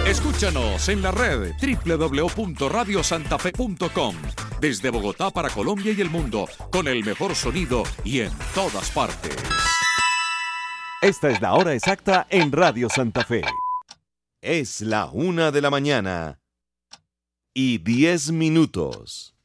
Escúchanos en la red www.radiosantafe.com. Desde Bogotá para Colombia y el mundo, con el mejor sonido y en todas partes. Esta es la hora exacta en Radio Santa Fe. Es la 1:00 a.m. y 10 minutos.